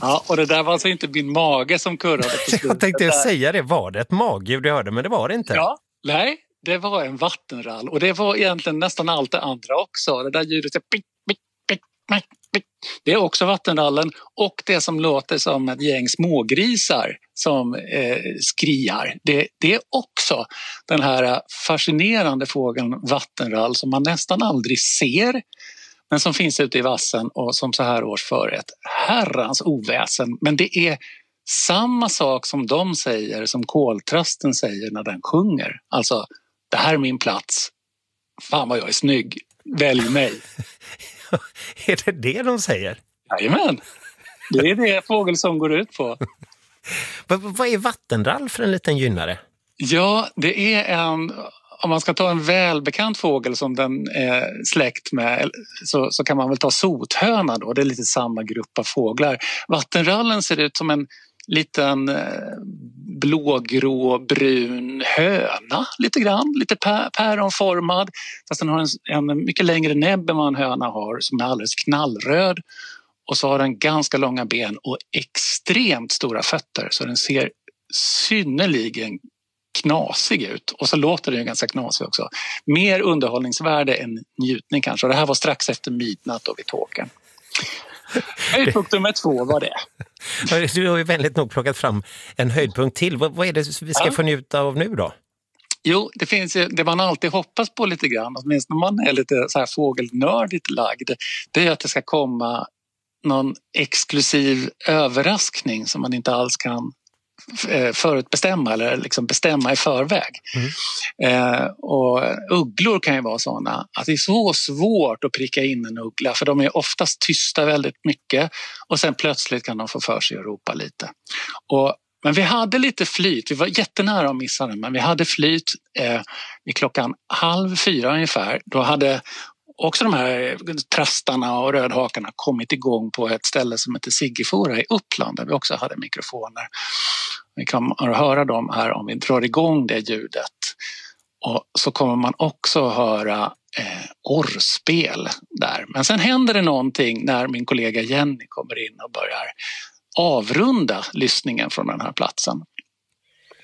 Ja, och det där var alltså inte min mage som kurrade på slutet. Jag tänkte säga det, var det ett magljud jag hörde, men det var det inte. Ja, nej, det var en vattenrall. Och det var egentligen nästan allt det andra också. Det där ljudet, det är också vattenrallen, och det som låter som ett gäng smågrisar som skriar. Det är också den här fascinerande fågeln vattenrall som man nästan aldrig ser, men som finns ute i vassen och som så här års för ett herrans oväsen. Men det är samma sak som de säger, som koltrasten säger när den sjunger. Alltså, det här är min plats. Fan vad jag är snygg. Välj mig. Är det de säger? Jajamän. Det är det fågelsång går ut på. Vad är vattenrall för en liten gynnare? Ja, det är om man ska ta en välbekant fågel som den är släkt med, så kan man väl ta sothöna då. Det är lite samma grupp av fåglar. Vattenrallen ser ut som en liten blågrå brun höna lite grann, lite päronformad, fast den har en mycket längre näbb än vad en höna har, som är alldeles knallröd, och så har den ganska långa ben och extremt stora fötter, så den ser synnerligen knasig ut, och så låter den ganska knasig också. Mer underhållningsvärde än njutning kanske, och det här var strax efter midnatt då vid Tåkern. Höjdpunkt nummer 2 var det. Du har ju väldigt nog plockat fram en höjdpunkt till. Vad är det vi ska få njuta av nu då? Jo, det finns ju, det man alltid hoppas på lite grann, åtminstone när man är lite så här fågelnördigt lagd, det är att det ska komma någon exklusiv överraskning som man inte alls kan förutbestämma eller liksom bestämma i förväg. Och ugglor kan ju vara sådana att det är så svårt att pricka in en uggla, för de är oftast tysta väldigt mycket och sen plötsligt kan de få för sig att ropa lite. Men vi hade lite flyt, vi var jättenära att missa den, men vi hade flyt vid 3:30 ungefär. Då hade också de här trastarna och rödhakarna kommit igång på ett ställe som heter Siggefora i Uppland, där vi också hade mikrofoner. Vi kan höra dem här om vi drar igång det ljudet. Och så kommer man också höra orrspel där. Men sen händer det någonting när min kollega Jenny kommer in och börjar avrunda lyssningen från den här platsen.